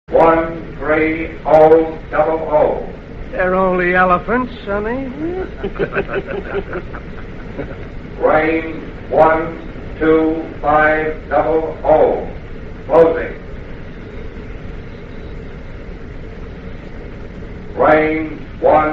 13000. They're only elephants, Sonny. Range 12500. Closing. Range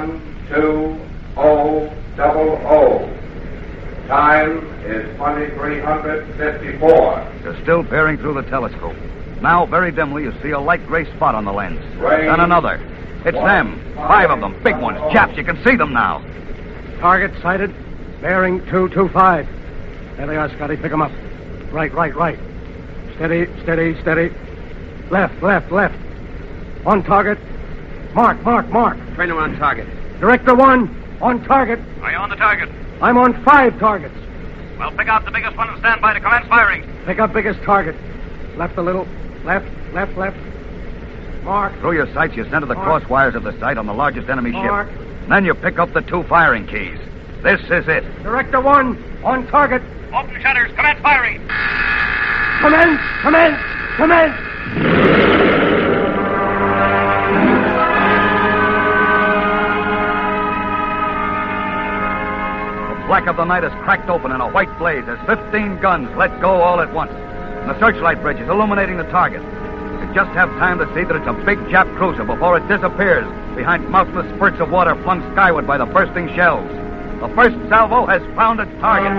12000. Time is 2354. You're still peering through the telescope. Now, very dimly, you see a light gray spot on the lens. Range Then another. It's them. 5 of them. Big ones. Chaps, you can see them now. Target sighted. Bearing 225. There they are, Scotty. Pick them up. Right. Steady. Left. On target. Mark. Trainer on target. Director 1, on target. Are you on the target? I'm on 5 targets. Well, pick out the biggest one and stand by to commence firing. Pick up biggest target. Left a little. Left. Mark. Through your sights, you center the Mark. cross wires of the sight on the largest enemy Mark. ship. Then you pick up the 2 firing keys. This is it. Director 1, on target. Open shutters. Commence firing. Commence! The black of the night is cracked open in a white blaze as 15 guns let go all at once. And the searchlight bridge is illuminating the target. You just have time to see that it's a big Jap cruiser before it disappears behind mountainous spurts of water flung skyward by the bursting shells. The first salvo has found its target.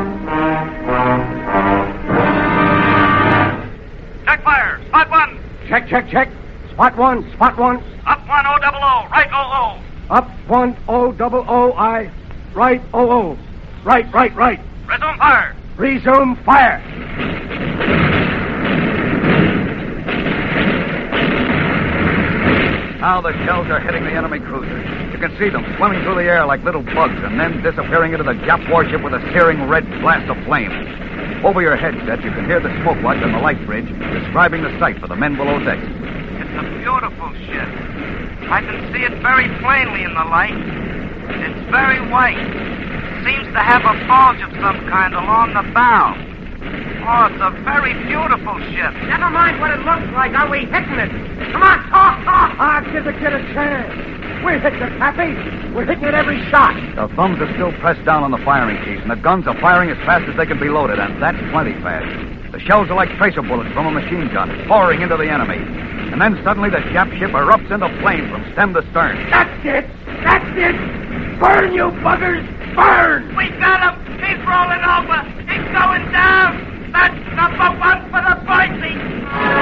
Check fire. Spot 1. Check. Spot one. Up 1000. Right 00. Up 1000. I. Right 00. Right. Resume fire. Resume fire. Now the shells are hitting the enemy cruiser. You can see them swimming through the air like little bugs and then disappearing into the Jap warship with a searing red blast of flame. Over your headset, you can hear the smoke watch on the light bridge describing the sight for the men below decks. It's a beautiful ship. I can see it very plainly in the light. It's very white. Seems to have a bulge of some kind along the bow. Oh, it's a very beautiful ship. Never mind what it looks like. Are we hitting it? Come on, talk! Give the kid a chance. We're hitting it, Pappy. We're hitting it every shot. The thumbs are still pressed down on the firing keys, and the guns are firing as fast as they can be loaded, and that's plenty fast. The shells are like tracer bullets from a machine gun, pouring into the enemy. And then suddenly the Jap ship erupts into flame from stem to stern. That's it. Burn, you buggers. Burn. We got him! He's rolling over! He's going down! That's number 1 for the Boise!